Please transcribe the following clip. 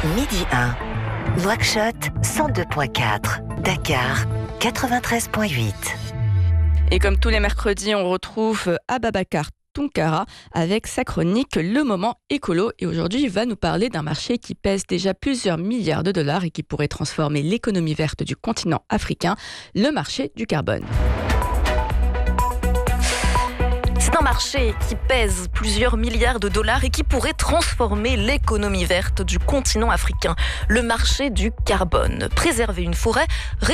Midi 1. Nouakchott 102.4. Dakar 93.8. Et comme tous les mercredis, on retrouve Ababacar Tounkara avec sa chronique Le Moment Écolo. Et aujourd'hui, il va nous parler d'un marché qui pèse déjà plusieurs milliards de dollars et qui pourrait transformer l'économie verte du continent africain, le marché du carbone. C'est un marché qui pèse plusieurs milliards de dollars et qui pourrait transformer l'économie verte du continent africain. Le marché du carbone. Préserver une forêt,